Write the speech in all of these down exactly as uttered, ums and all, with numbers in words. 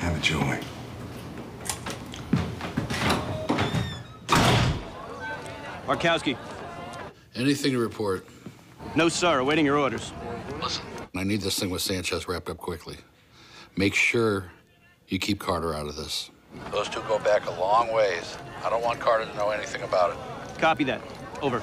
Have it your way. Markowski. Anything to report? No, sir. Awaiting your orders. Listen, I need this thing with Sanchez wrapped up quickly. Make sure you keep Carter out of this. Those two go back a long ways. I don't want Carter to know anything about it. Copy that. Over.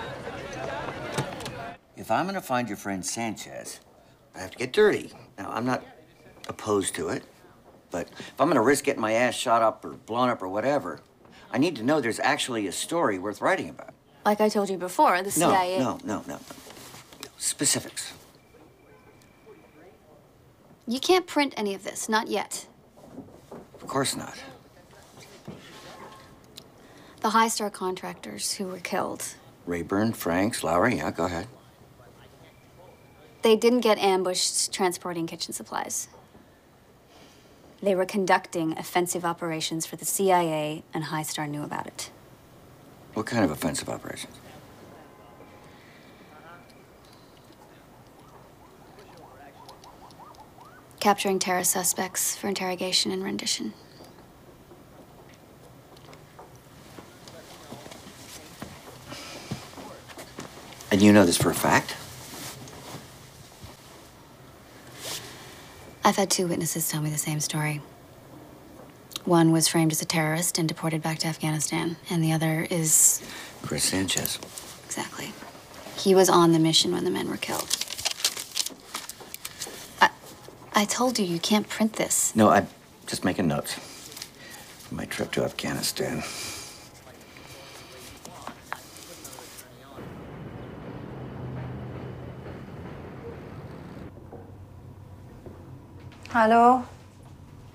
If I'm gonna find your friend Sanchez, I have to get dirty. Now, I'm not opposed to it, but if I'm gonna risk getting my ass shot up or blown up or whatever, I need to know there's actually a story worth writing about. Like I told you before, the C I A... No, no, no, no. Specifics. You can't print any of this, not yet. Of course not. The High Star contractors who were killed, Rayburn, Franks, Lowry, yeah, go ahead. they didn't get ambushed transporting kitchen supplies. They were conducting offensive operations for the C I A, and High Star knew about it. What kind of offensive operations? Capturing terrorist suspects for interrogation and rendition. And you know this for a fact? I've had two witnesses tell me the same story. One was framed as a terrorist and deported back to Afghanistan, and the other is... Chris Sanchez. Exactly. He was on the mission when the men were killed. I, I told you, you can't print this. No, I'm just making notes for my trip to Afghanistan. Hallo?